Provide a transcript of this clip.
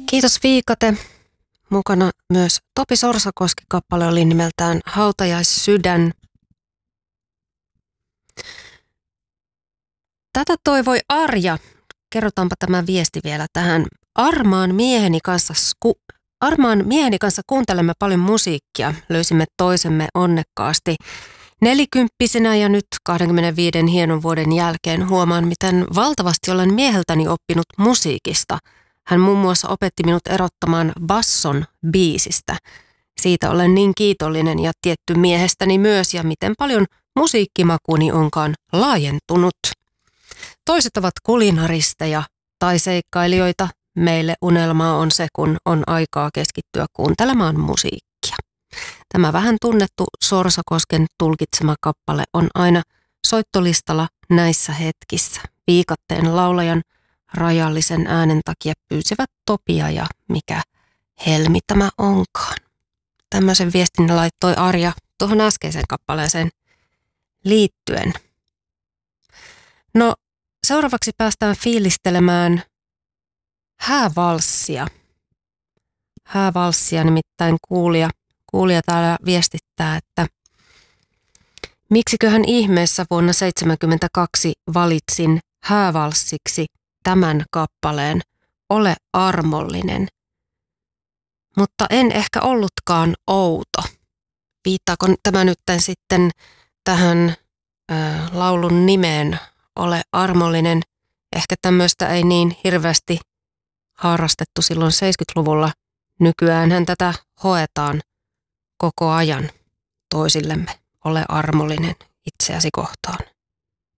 Kiitos Viikate. Mukana myös Topi Sorsakoski-kappale oli nimeltään Hautajaissydän. Tätä toivoi Arja. Kerrotaanpa tämä viesti vielä tähän. Armaan mieheni kanssa kuuntelemme paljon musiikkia. Löysimme toisemme onnekkaasti. 40-vuotiaana ja nyt 25 hienon vuoden jälkeen huomaan, miten valtavasti olen mieheltäni oppinut musiikista. Hän muun muassa opetti minut erottamaan basson biisistä. Siitä olen niin kiitollinen ja tietty miehestäni myös ja miten paljon musiikkimakuni onkaan laajentunut. Toiset ovat kulinaristeja tai seikkailijoita. Meille unelmaa on se, kun on aikaa keskittyä kuuntelemaan musiikkia. Tämä vähän tunnettu Sorsakosken tulkitsema kappale on aina soittolistalla näissä hetkissä. Viikatteen laulajan rajallisen äänen takia pyysivät Topia ja mikä helmi tämä onkaan. Tämmöisen viestin laittoi Arja tuohon äskeiseen kappaleeseen liittyen. No seuraavaksi päästään fiilistelemään häävalssia. Häävalssia nimittäin kuulija täällä viestittää, että miksiköhän ihmeessä vuonna 1972 valitsin häävalssiksi tämän kappaleen Ole armollinen. Mutta en ehkä ollutkaan outo. Viittaako tämä nyt sitten tähän laulun nimeen Ole armollinen? Ehkä tämmöistä ei niin hirveästi harrastettu silloin 70-luvulla. Nykyäänhän tätä hoetaan koko ajan toisillemme. Ole armollinen itseäsi kohtaan.